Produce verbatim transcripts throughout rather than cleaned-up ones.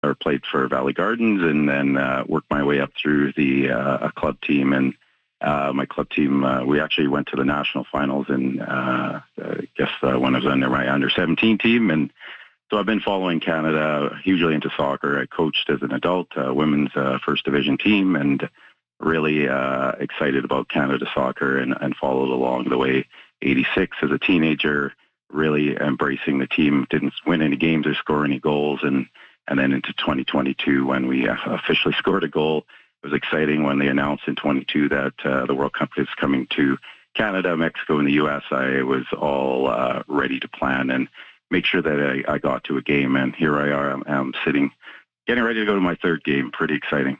or played for Valley Gardens, and then uh, worked my way up through the uh, a club team. And uh, my club team, uh, we actually went to the national finals, in uh, I guess uh, when I was under my under seventeen team. And so I've been following Canada, hugely into soccer. I coached as an adult, uh, women's uh, first division team, and really uh, excited about Canada soccer, and, and followed along the way. eighty-six as a teenager, really embracing the team. Didn't win any games or score any goals, and and then into twenty twenty-two when we uh, officially scored a goal. It was exciting when they announced in twenty-two that uh, the World Cup is coming to Canada, Mexico, and the U S. I was all uh, ready to plan and make sure that I, I got to a game, and here I are. I'm, I'm sitting, getting ready to go to my third game. Pretty exciting.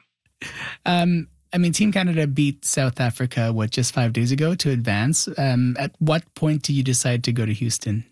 Um, I mean, Team Canada beat South Africa, what, just five days ago to advance. Um, at what point do you decide to go to Houston?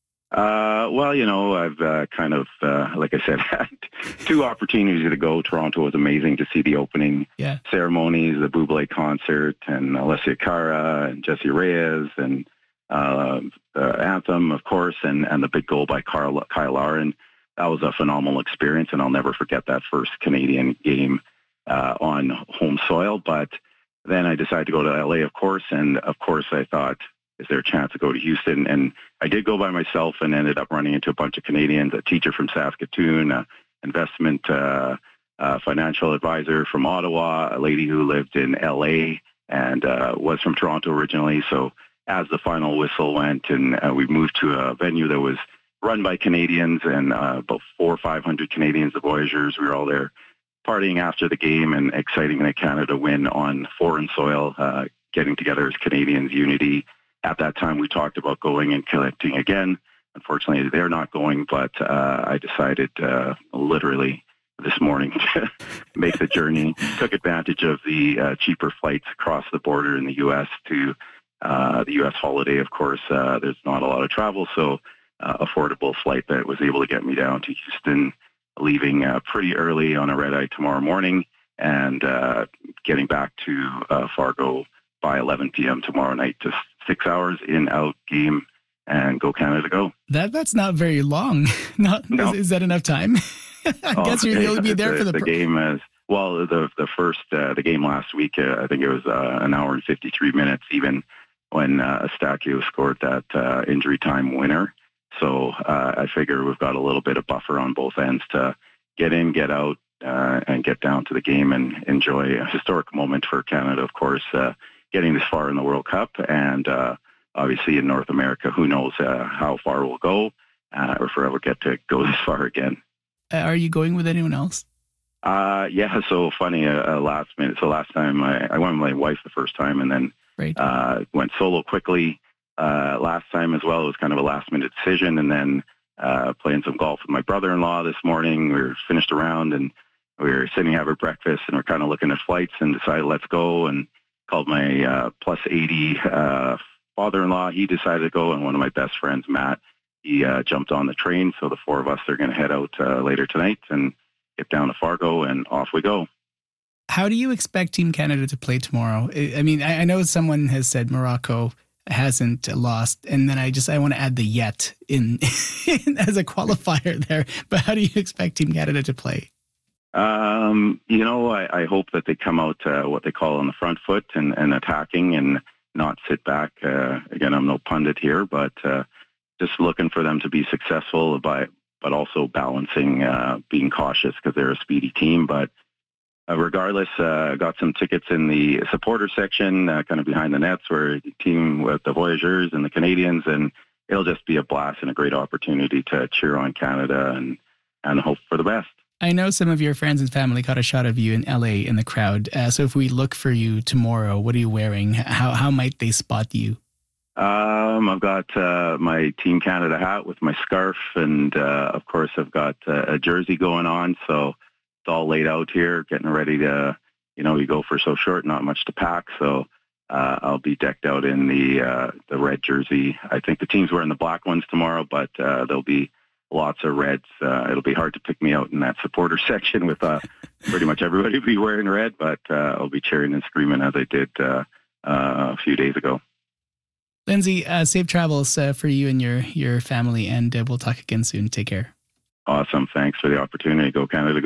Uh, well, you know, I've uh, kind of, uh, like I said, had two opportunities to go. Toronto was amazing to see the opening yeah. ceremonies, the Buble concert, and Alessia Cara and Jesse Reyes, and uh, the anthem, of course, and, and the big goal by Kyle, Kyle Larin. That was a phenomenal experience, and I'll never forget that first Canadian game uh, on home soil. But then I decided to go to L A, of course, and of course I thought, is there a chance to go to Houston? And I did go by myself and ended up running into a bunch of Canadians, a teacher from Saskatoon, an investment uh, uh, financial advisor from Ottawa, a lady who lived in L A and uh, was from Toronto originally. So as the final whistle went, and uh, we moved to a venue that was run by Canadians, and uh, about four or five hundred Canadians, the Voyageurs, we were all there partying after the game, and exciting that Canada win on foreign soil, uh, getting together as Canadians, unity. At that time, we talked about going and collecting again. Unfortunately, they're not going, but uh, I decided uh, literally this morning to make the journey. Took advantage of the uh, cheaper flights across the border in the U S to uh, the U S holiday, of course. Uh, there's not a lot of travel, so uh, affordable flight that was able to get me down to Houston, leaving uh, pretty early on a red-eye tomorrow morning, and uh, getting back to uh, Fargo by eleven p.m. tomorrow night. Just six hours in, out, game, and go Canada, go. That That's not very long. Not, no. is, is that enough time? I oh, guess you'll you'll be there the, for the... The game is, well, the the first, uh, the game last week, uh, I think it was uh, an hour and fifty-three minutes, even when uh, Eustáquio scored that uh, injury time winner. So uh, I figure we've got a little bit of buffer on both ends to get in, get out, uh, and get down to the game and enjoy a historic moment for Canada, of course, uh, getting this far in the World Cup. And uh, obviously in North America, who knows uh, how far we'll go, uh, or if we'll ever get to go this far again. Uh, are you going with anyone else? Uh, yeah, so funny, uh, uh, last minute. So last time I, I went with my wife the first time, and then right. uh, went solo quickly. Uh, last time as well, it was kind of a last minute decision, and then uh, playing some golf with my brother-in-law this morning. We were finished around, and we were sitting having breakfast, and we're kind of looking at flights, and decided let's go, and called my uh, plus eighty uh, father-in-law. He decided to go, and one of my best friends, Matt, he uh, jumped on the train. So the four of us are going to head out uh, later tonight and get down to Fargo, and off we go. How do you expect Team Canada to play tomorrow? I mean, I know someone has said Morocco hasn't lost, and then I just I want to add the yet in, in as a qualifier there. But how do you expect Team Canada to play? Um, you know, I, I hope that they come out uh, what they call on the front foot and, and attacking, and not sit back. Uh, again, I'm no pundit here, but uh, just looking for them to be successful, by but also balancing uh, being cautious, because they're a speedy team. But Uh, regardless, I uh, got some tickets in the supporter section, uh, kind of behind the nets, where the team with the Voyageurs and the Canadians, and it'll just be a blast and a great opportunity to cheer on Canada and, and hope for the best. I know some of your friends and family caught a shot of you in L A in the crowd. Uh, so if we look for you tomorrow, what are you wearing? How how might they spot you? Um, I've got uh, my Team Canada hat with my scarf, and uh, of course I've got uh, a jersey going on, so all laid out here, getting ready to, you know, you go for so short, not much to pack. So uh, I'll be decked out in the uh, the red jersey. I think the team's wearing the black ones tomorrow, but uh, there'll be lots of reds. Uh, it'll be hard to pick me out in that supporter section with uh, pretty much everybody will be wearing red, but uh, I'll be cheering and screaming as I did uh, uh, a few days ago. Lindsay, uh, safe travels uh, for you and your, your family, and uh, we'll talk again soon. Take care. Awesome. Thanks for the opportunity. Go Canada, go.